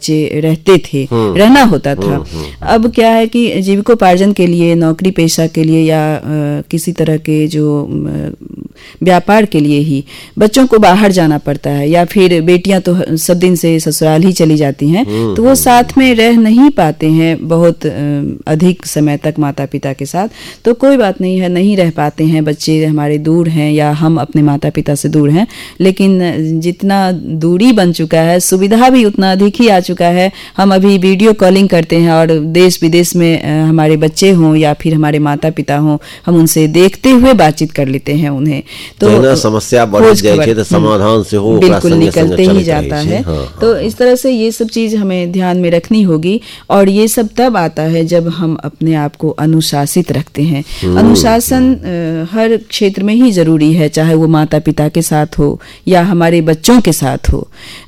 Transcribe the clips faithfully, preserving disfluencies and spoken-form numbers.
बच्चे रहते थे, रहना होता था। अब क्या है कि जीविकोपार्जन के लिए, नौकरी पेशा के लिए या आ, किसी तरह के जो व्यापार के लिए ही बच्चों को बाहर जाना पड़ता है, या फिर बेटियां तो सब दिन से ससुराल ही चली जाती हैं, तो वो साथ में रह नहीं पाते हैं बहुत अधिक समय तक माता पिता के साथ। तो कोई बात नहीं है, नहीं रह पाते हैं, बच्चे हमारे दूर हैं या हम अपने माता पिता से दूर हैं, लेकिन जितना दूरी बन चुका है, सुविधा भी उतना अधिक ही आ चुका है। हम अभी वीडियो कॉलिंग करते हैं और देश विदेश में हमारे बच्चे हों या फिर हमारे माता पिता हों, हम उनसे देखते हुए बातचीत कर लेते हैं उन्हें। तो समस्या बढ़ जाए तो समाधान से हो बिल्कुल निकलते ही जाता है। हाँ, तो इस तरह से ये सब चीज हमें ध्यान में रखनी होगी, और ये सब तब आता है जब हम अपने आप को अनुशासित रखते हैं। अनुशासन हर क्षेत्र में ही जरूरी है, चाहे वो माता पिता के साथ हो या हमारे बच्चों के साथ हो।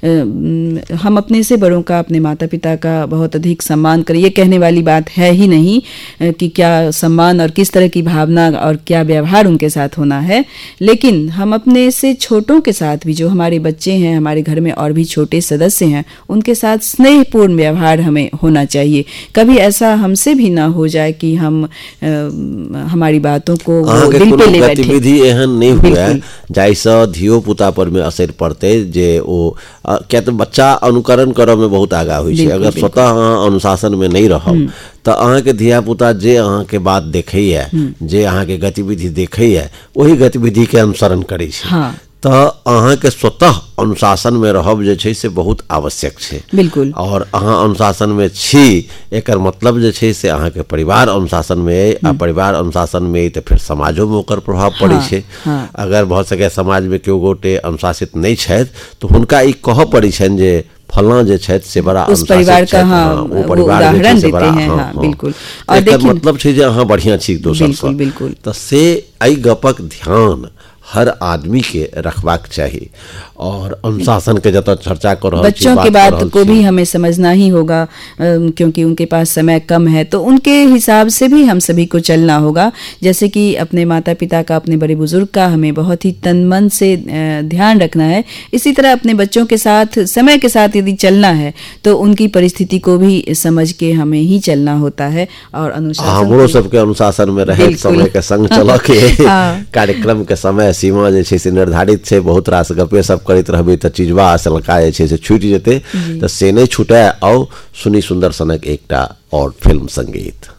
हम अपने से बड़ों का, अपने माता पिता का बहुत अधिक सम्मान करें। ये कहने वाली बात है ही नहीं कि क्या सम्मान और किस तरह की भावना और क्या व्यवहार उनके साथ होना है, लेकिन हम अपने से छोटों के साथ भी, जो हमारे बच्चे हैं, हमारे घर में और भी छोटे सदस्य हैं, उनके साथ स्नेहपूर्ण व्यवहार हमें होना चाहिए। कभी ऐसा हमसे भी ना हो जाए कि हम आ, हमारी बातों को वो दिल पे ले बैठे। गतिविधि एहन नहीं हुआ जैसे धियो पुता पर में असर पड़ते, जे वो क्या तो बच्चा अनुकरण करब में बहुत आगा हुई है। अगर स्वतः अहाँ अनुशासन में नहीं रहब तो अहाँ के धिया पुता जे अहाँ के बात देखे है, जे अहाँ के गतिविधि देखे है, वही गतिविधि के अनुसरण करे छै। हाँ। तो अहाँ के स्वतः अनुशासन में रहब जे छै से बहुत आवश्यक छै। बिल्कुल। और अहाँ अनुशासन में छी, एकर मतलब जे छै से अहाँ के परिवार अनुशासन में है, आ परिवार अनुशासन में तो फिर समाजों में ओकर प्रभाव पड़े छै। हाँ, हाँ। अगर बहुत सके समाज में केओ गोटे अनुशासित नहीं छथि तो हुनका ई कहऽ पड़ै छनि जे फलना जे छथि से बड़ा उस परिवार का हाँ, वो उदाहरण देते हैं। हाँ, हाँ, बिल्कुल। और देखिए मतलब छै जे अहाँ बढ़िया छी दोसर से, बिल्कुल। तो से एहि गपक ध्यान हर आदमी के रखबाक चाहिए। और अनुशासन के जब चर्चा कर रहा, बच्चों के बात को भी हमें समझना ही होगा, क्योंकि उनके पास समय कम है, तो उनके हिसाब से भी हम सभी को चलना होगा। जैसे कि अपने माता पिता का, अपने बड़े बुजुर्ग का हमें बहुत ही तन मन से ध्यान रखना है, इसी तरह अपने बच्चों के साथ समय के साथ यदि चलना है तो उनकी परिस्थिति को भी समझ के हमें ही चलना होता है। और अनुशासन हमरो सबके अनुशासन में रहे, समय के संग चल के कार्यक्रम के समय सीमा जे छै से निर्धारित छै। बहुत रास गपे सब करैत रहबै तऽ चीजवा असलका जे छै से छूटि जेतै, तऽ से नहि छूटै। आओ सुनी सुंदर सनक एकटा और फिल्म संगीत।